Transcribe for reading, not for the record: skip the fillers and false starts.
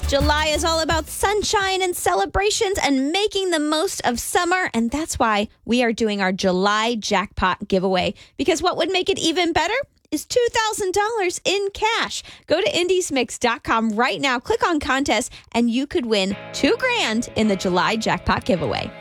July is all about sunshine and celebrations and making the most of summer. And that's why we are doing our July jackpot giveaway. Because what would make it even better is $2,000 in cash. Go to indiesmix.com right now, click on contest, and you could win $2,000 in the July jackpot giveaway.